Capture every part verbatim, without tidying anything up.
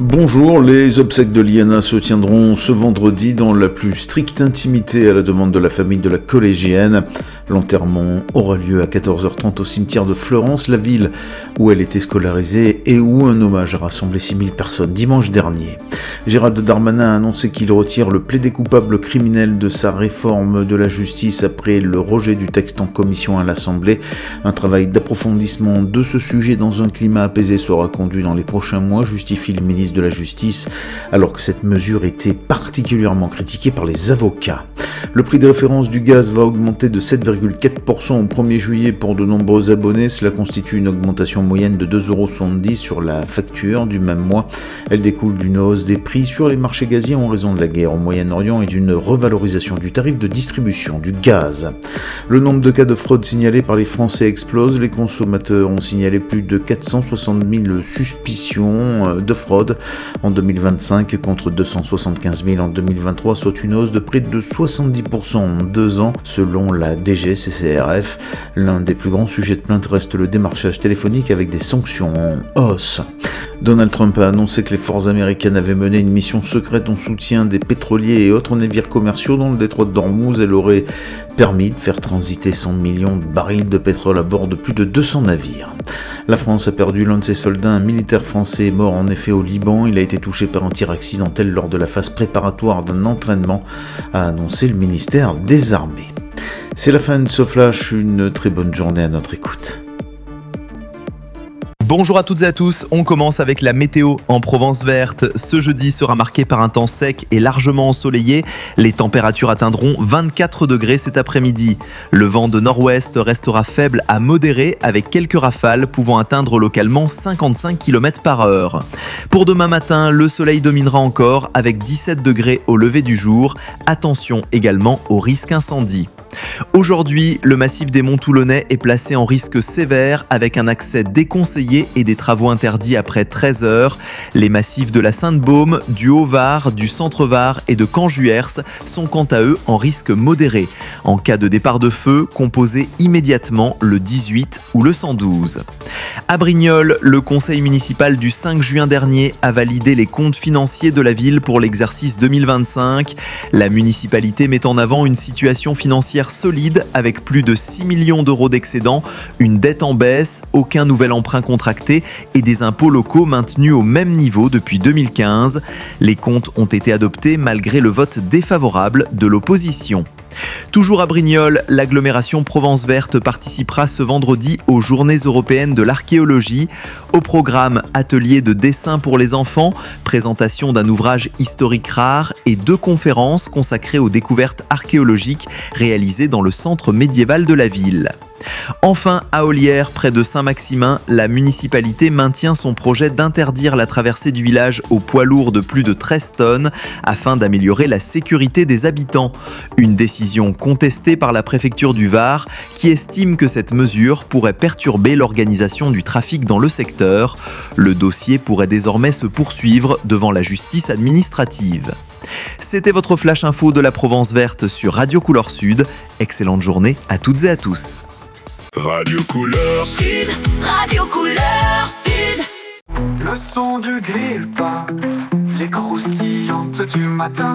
Bonjour, les obsèques de Liana se tiendront ce vendredi dans la plus stricte intimité à la demande de la famille de la collégienne. L'enterrement aura lieu à quatorze heures trente au cimetière de Florence, la ville où elle était scolarisée et où un hommage a rassemblé six mille personnes dimanche dernier. Gérald Darmanin a annoncé qu'il retire le plaidé coupable criminel de sa réforme de la justice après le rejet du texte en commission à l'Assemblée. Un travail d'approfondissement de ce sujet dans un climat apaisé sera conduit dans les prochains mois, justifie le ministre de la Justice, alors que cette mesure était particulièrement critiquée par les avocats. Le prix de référence du gaz va augmenter de sept virgule quatre pour cent au premier juillet pour de nombreux abonnés. Cela constitue une augmentation moyenne de deux euros soixante-dix sur la facture du même mois. Elle découle d'une hausse des prix sur les marchés gaziers en raison de la guerre au Moyen-Orient et d'une revalorisation du tarif de distribution du gaz. Le nombre de cas de fraude signalés par les Français explose. Les consommateurs ont signalé plus de quatre cent soixante mille suspicions de fraude en deux mille vingt-cinq contre deux cent soixante-quinze mille en deux mille vingt-trois, soit une hausse de près de soixante-dix pour cent en deux ans selon la D G C C R F. L'un des plus grands sujets de plainte reste le démarchage téléphonique avec des sanctions en hausse. Donald Trump a annoncé que les forces américaines avaient mené une mission secrète en soutien des pétroliers et autres navires commerciaux dans le détroit d'Ormuz. Elle aurait permis de faire transiter cent millions de barils de pétrole à bord de plus de deux cents navires. La France a perdu l'un de ses soldats, un militaire français est mort en effet au Liban. Il a été touché par un tir accidentel lors de la phase préparatoire d'un entraînement, a annoncé le ministère des Armées. C'est la fin de ce flash, une très bonne journée à notre écoute. Bonjour à toutes et à tous, on commence avec la météo en Provence verte. Ce jeudi sera marqué par un temps sec et largement ensoleillé. Les températures atteindront vingt-quatre degrés cet après-midi. Le vent de nord-ouest restera faible à modéré avec quelques rafales pouvant atteindre localement cinquante-cinq kilomètres par heure. Pour demain matin, le soleil dominera encore avec dix-sept degrés au lever du jour. Attention également au risque incendie. Aujourd'hui, le massif des Monts Toulonnais est placé en risque sévère avec un accès déconseillé et des travaux interdits après treize heures. Les massifs de la Sainte-Baume, du Haut-Var, du Centre-Var et de Caen-Juers sont quant à eux en risque modéré. En cas de départ de feu, composez immédiatement le dix-huit ou le cent douze. À Brignoles, le conseil municipal du cinq juin dernier a validé les comptes financiers de la ville pour l'exercice deux mille vingt-cinq. La municipalité met en avant une situation financière solide avec plus de six millions d'euros d'excédent, une dette en baisse, aucun nouvel emprunt contracté et des impôts locaux maintenus au même niveau depuis deux mille quinze. Les comptes ont été adoptés malgré le vote défavorable de l'opposition. Toujours à Brignoles, l'agglomération Provence Verte participera ce vendredi aux Journées européennes de l'archéologie. Au programme, atelier de dessin pour les enfants, présentation d'un ouvrage historique rare et deux conférences consacrées aux découvertes archéologiques réalisées dans le centre médiéval de la ville. Enfin, à Ollières, près de Saint-Maximin, la municipalité maintient son projet d'interdire la traversée du village aux poids lourds de plus de treize tonnes afin d'améliorer la sécurité des habitants. Une décision contestée par la préfecture du Var qui estime que cette mesure pourrait perturber l'organisation du trafic dans le secteur. Le dossier pourrait désormais se poursuivre devant la justice administrative. C'était votre flash info de la Provence Verte sur Radio Couleur Sud. Excellente journée à toutes et à tous. Radio Couleur Sud, Radio Couleur Sud. Le son du grille-pain, les croustillantes du matin.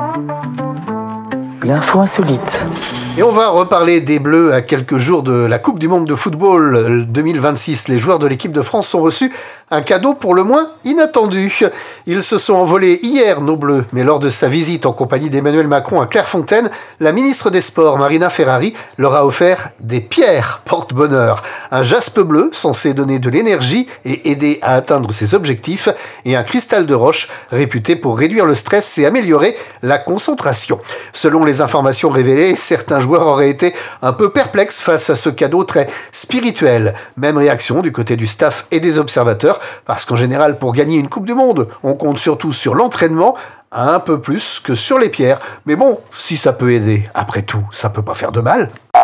L'info insolite. Et on va reparler des Bleus à quelques jours de la Coupe du Monde de football deux mille vingt-six. Les joueurs de l'équipe de France ont reçu un cadeau pour le moins inattendu. Ils se sont envolés hier, nos Bleus, mais lors de sa visite en compagnie d'Emmanuel Macron à Clairefontaine, la ministre des Sports, Marina Ferrari, leur a offert des pierres porte-bonheur. Un jaspe bleu censé donner de l'énergie et aider à atteindre ses objectifs, et un cristal de roche réputé pour réduire le stress et améliorer la concentration. Selon les informations révélées, certains joueurs auraient été un peu perplexes face à ce cadeau très spirituel. Même réaction du côté du staff et des observateurs, parce qu'en général, pour gagner une Coupe du Monde, on compte surtout sur l'entraînement, un peu plus que sur les pierres. Mais bon, si ça peut aider, après tout, ça peut pas faire de mal.